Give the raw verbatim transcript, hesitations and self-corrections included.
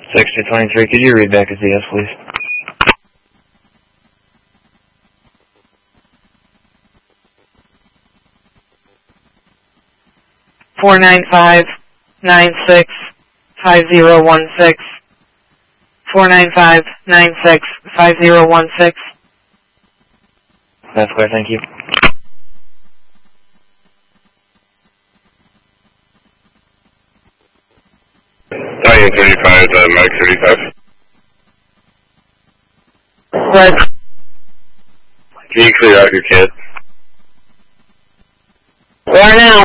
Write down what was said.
Section twenty-three, could you read back a Z S, please? Four nine five nine six five zero one six. Four nine five nine six five zero one six. That's clear, thank you. Italian thirty-five, uh, Mike thirty-five. Red. Can you clear out your kit? Where now?